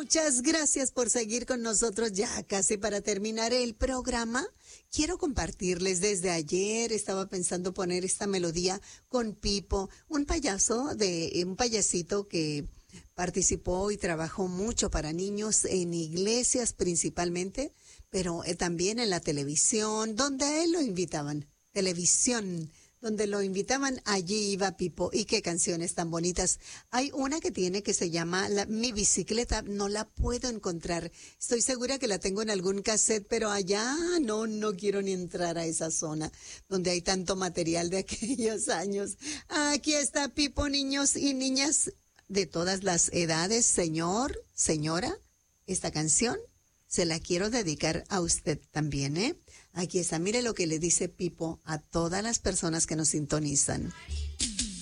Muchas gracias por seguir con nosotros ya casi para terminar el programa. Quiero compartirles desde ayer, estaba pensando poner esta melodía con Pipo, un payasito que participó y trabajó mucho para niños en iglesias principalmente, pero también en la televisión, donde a él lo invitaban, televisión. Donde lo invitaban, allí iba Pipo. Y qué canciones tan bonitas. Hay una que tiene que se llama Mi bicicleta, no la puedo encontrar. Estoy segura que la tengo en algún cassette, pero allá no quiero ni entrar a esa zona donde hay tanto material de aquellos años. Aquí está Pipo, niños y niñas de todas las edades. Señor, señora, esta canción se la quiero dedicar a usted también, ¿eh? Aquí está, mire lo que le dice Pipo a todas las personas que nos sintonizan.